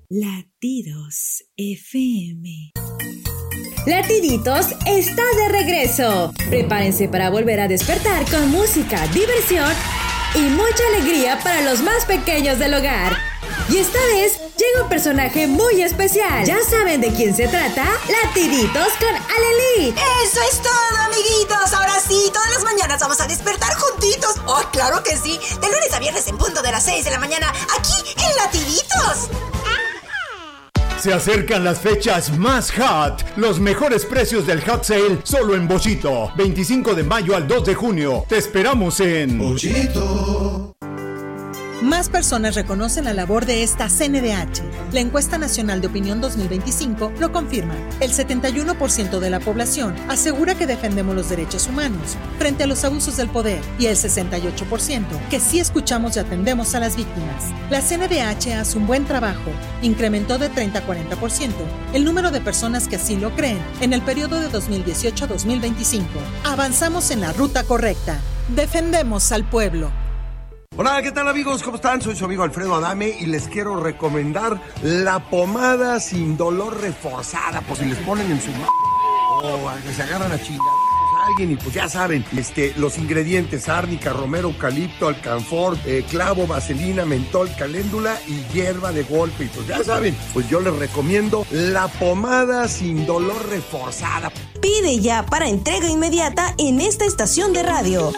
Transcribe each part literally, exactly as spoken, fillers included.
Latidos F M. Latiditos está de regreso. Prepárense para volver a despertar con música, diversión y mucha alegría para los más pequeños del hogar. Y esta vez llega un personaje muy especial. ¿Ya saben de quién se trata? Latiditos con Aleli. ¡Eso es todo, amiguitos! Ahora sí, todas las mañanas vamos a despertar juntitos. ¡Oh, claro que sí! De lunes a viernes en punto de las seis de la mañana, aquí en Latiditos. Se acercan las fechas más hot. Los mejores precios del Hot Sale solo en Bochito. veinticinco de mayo al dos de junio. Te esperamos en Bochito. Más personas reconocen la labor de esta C N D H. La Encuesta Nacional de Opinión dos mil veinticinco lo confirma. El setenta y uno por ciento de la población asegura que defendemos los derechos humanos frente a los abusos del poder y el sesenta y ocho por ciento que sí escuchamos y atendemos a las víctimas. La C N D H hace un buen trabajo. Incrementó de treinta a cuarenta por ciento el número de personas que así lo creen en el periodo de dos mil dieciocho a dos mil veinticinco. Avanzamos en la ruta correcta. Defendemos al pueblo. Hola, ¿qué tal amigos? ¿Cómo están? Soy su amigo Alfredo Adame y les quiero recomendar la pomada sin dolor reforzada, por si les ponen en su m***, o que se agarran a chingar a alguien y pues ya saben, este, los ingredientes: árnica, romero, eucalipto, alcanfor, eh, clavo, vaselina, mentol, caléndula y hierba de golpe. Y pues ya saben, pues yo les recomiendo la pomada sin dolor reforzada. Pide ya para entrega inmediata en esta estación de radio.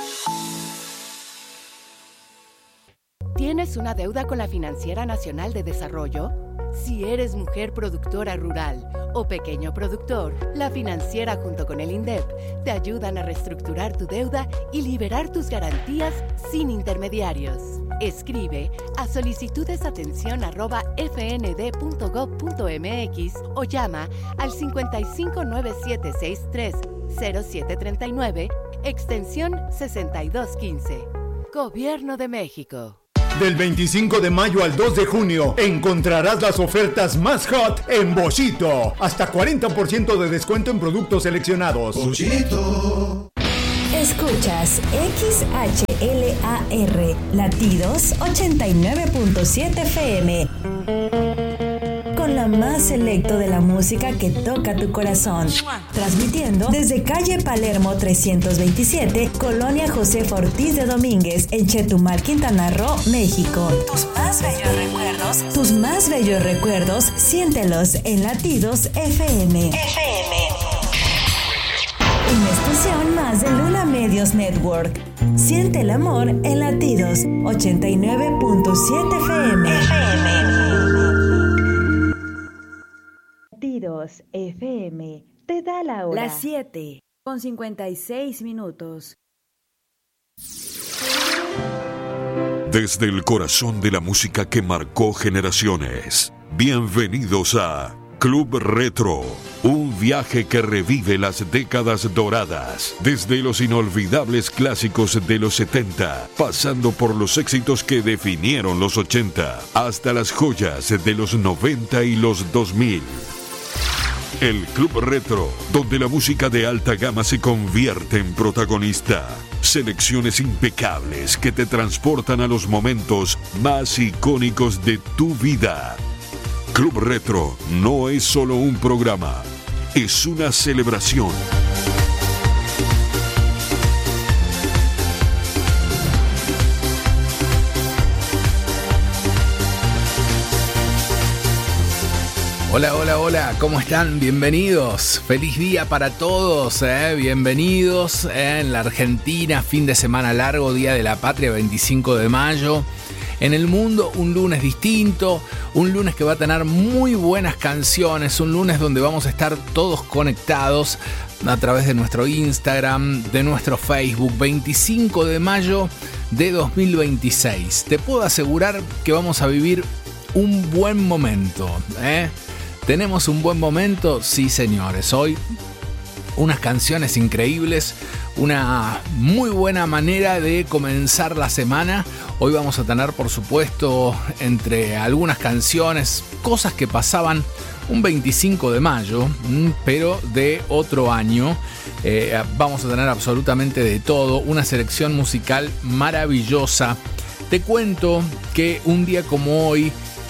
¿Tienes una deuda con la Financiera Nacional de Desarrollo? Si eres mujer productora rural o pequeño productor, la Financiera junto con el INDEP te ayudan a reestructurar tu deuda y liberar tus garantías sin intermediarios. Escribe a solicitudesatención arroba f n d punto gov punto m x o llama al cincuenta y cinco nueve siete seis tres cero siete treinta y nueve, extensión sesenta y dos quince. Gobierno de México. Del veinticinco de mayo al dos de junio encontrarás las ofertas más hot en Bochito. Hasta cuarenta por ciento de descuento en productos seleccionados. Bochito. Escuchas X H L A R Latidos ochenta y nueve punto siete F M. Con la más selecto de la música que toca tu corazón. Transmitiendo desde calle Palermo trescientos veintisiete, Colonia Josefa Ortiz de Domínguez, en Chetumal, Quintana Roo, México. Tus más bellos recuerdos, tus más bellos recuerdos, siéntelos en Latidos F M. F M. Una estación más de Luna Medios Network. Siente el amor en Latidos ochenta y nueve punto siete F M. F M. Latidos F M te da la hora. Las siete con cincuenta y seis minutos. Desde el corazón de la música que marcó generaciones, bienvenidos a Club Retro, un viaje que revive las décadas doradas, desde los inolvidables clásicos de los setenta, pasando por los éxitos que definieron los ochenta, hasta las joyas de los noventa y los dos mil. El Club Retro, donde la música de alta gama se convierte en protagonista. Selecciones impecables que te transportan a los momentos más icónicos de tu vida. Club Retro no es solo un programa, es una celebración. Hola, hola, hola, ¿cómo están? Bienvenidos, feliz día para todos, ¿eh? Bienvenidos ¿eh? En la Argentina, fin de semana largo, Día de la Patria, veinticinco de mayo. En el mundo, un lunes distinto, un lunes que va a tener muy buenas canciones, un lunes donde vamos a estar todos conectados a través de nuestro Instagram, de nuestro Facebook, veinticinco de mayo de dos mil veintiséis. Te puedo asegurar que vamos a vivir un buen momento, ¿eh? ¿Tenemos un buen momento? Sí, señores. Hoy unas canciones increíbles, una muy buena manera de comenzar la semana. Hoy vamos a tener, por supuesto, entre algunas canciones, cosas que pasaban un veinticinco de mayo, pero de otro año. Eh, vamos a tener absolutamente de todo, una selección musical maravillosa. Te cuento que un día como hoy,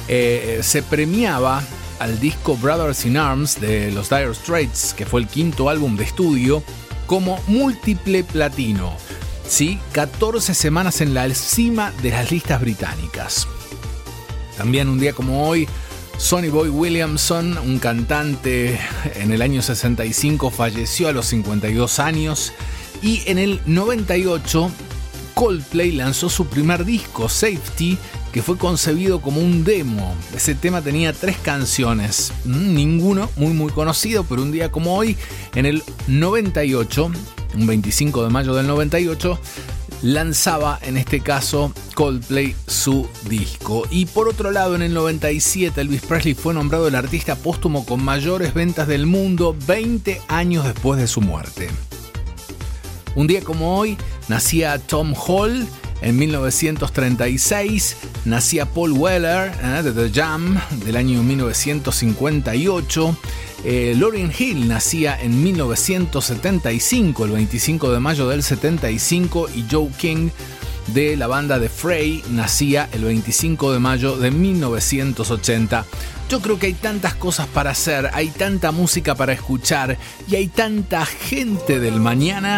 eh, se premiaba al disco Brothers in Arms de los Dire Straits, que fue el quinto álbum de estudio, como múltiple platino. ¿Sí? catorce semanas en la cima de las listas británicas. También un día como hoy, Sonny Boy Williamson, un cantante, en el año sesenta y cinco falleció a los cincuenta y dos años. Y en el noventa y ocho, Coldplay lanzó su primer disco, Safety, que fue concebido como un demo. Ese tema tenía tres canciones, ninguno muy muy conocido, pero un día como hoy, en el noventa y ocho, un veinticinco de mayo del noventa y ocho, lanzaba en este caso Coldplay su disco. Y por otro lado, en el noventa y siete, Elvis Presley fue nombrado el artista póstumo con mayores ventas del mundo veinte años después de su muerte. Un día como hoy, nacía Tom Hall. En mil novecientos treinta y seis nacía Paul Weller, eh, de The Jam, del año mil novecientos cincuenta y ocho. Eh, Lauryn Hill nacía en mil novecientos setenta y cinco, el veinticinco de mayo del setenta y cinco, y Joe King, de la banda The Fray, nacía el veinticinco de mayo de mil novecientos ochenta. Yo creo que hay tantas cosas para hacer, hay tanta música para escuchar y hay tanta gente del mañana